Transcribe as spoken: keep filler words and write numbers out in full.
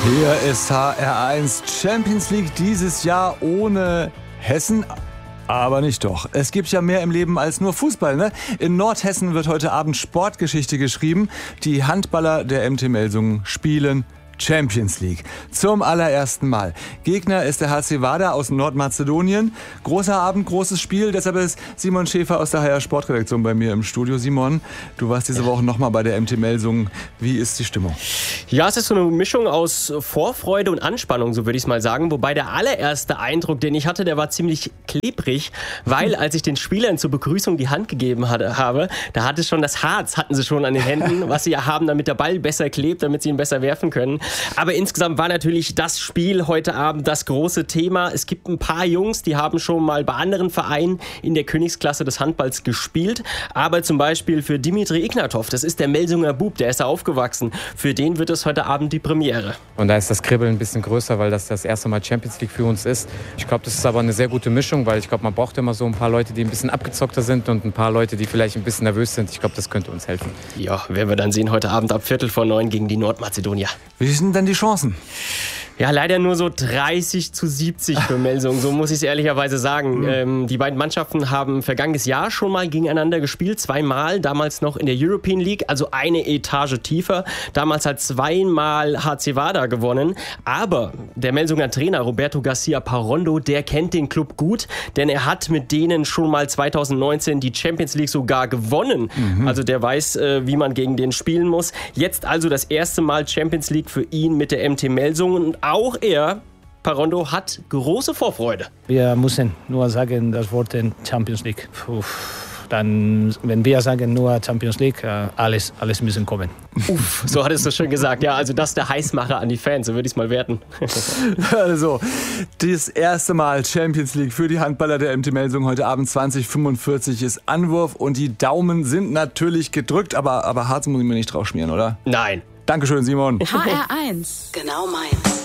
Hier ist H R eins Champions League dieses Jahr ohne Hessen. Aber nicht doch. Es gibt ja mehr im Leben als nur Fußball, ne? In Nordhessen wird heute Abend Sportgeschichte geschrieben. Die Handballer der M T Melsungen spielen Champions League. Zum allerersten Mal. Gegner ist der H C Vardar aus Nordmazedonien. Großer Abend, großes Spiel. Deshalb ist Simon Schäfer aus der H R Sportredaktion bei mir im Studio. Simon, du warst diese Woche nochmal bei der M T Melsungen. Wie ist die Stimmung? Ja, es ist so eine Mischung aus Vorfreude und Anspannung, so würde ich es mal sagen. Wobei der allererste Eindruck, den ich hatte, der war ziemlich klebrig, weil als ich den Spielern zur Begrüßung die Hand gegeben hatte, habe, da hatte schon das Harz, hatten sie schon an den Händen, was sie ja haben, damit der Ball besser klebt, damit sie ihn besser werfen können. Aber insgesamt war natürlich das Spiel heute Abend das große Thema. Es gibt ein paar Jungs, die haben schon mal bei anderen Vereinen in der Königsklasse des Handballs gespielt. Aber zum Beispiel für Dimitri Ignatov, das ist der Melsunger Bub, der ist da aufgewachsen. Für den wird es heute Abend die Premiere. Und da ist das Kribbeln ein bisschen größer, weil das das erste Mal Champions League für uns ist. Ich glaube, das ist aber eine sehr gute Mischung, weil ich glaube, man braucht immer so ein paar Leute, die ein bisschen abgezockter sind und ein paar Leute, die vielleicht ein bisschen nervös sind. Ich glaube, das könnte uns helfen. Ja, werden wir dann sehen heute Abend ab Viertel vor neun gegen die Nordmazedonier. Wie sind denn die Chancen? Ja, leider nur so dreißig zu siebzig für Melsungen, so muss ich es ehrlicherweise sagen. Mhm. Ähm, die beiden Mannschaften haben vergangenes Jahr schon mal gegeneinander gespielt, zweimal, damals noch in der European League, also eine Etage tiefer. Damals hat zweimal H C Vardar gewonnen, aber der Melsunger Trainer Roberto Garcia Parondo, der kennt den Club gut, denn er hat mit denen schon mal zweitausendneunzehn die Champions League sogar gewonnen. Mhm. Also der weiß, äh, wie man gegen den spielen muss. Jetzt also das erste Mal Champions League für ihn mit der M T Melsungen und auch er, Parondo, hat große Vorfreude. Wir müssen nur sagen, das Wort Champions League. Puh, dann, wenn wir sagen nur Champions League, alles, alles müssen kommen. Uff, so hattest du schon gesagt. Ja, also das ist der Heißmacher an die Fans, so würde ich es mal werten. Also, das erste Mal Champions League für die Handballer der M T Melsungen heute Abend zwanzig Uhr fünfundvierzig ist Anwurf und die Daumen sind natürlich gedrückt, aber, aber Harz muss ich mir nicht drauf schmieren, oder? Nein. Dankeschön, Simon. H R eins. Genau meins.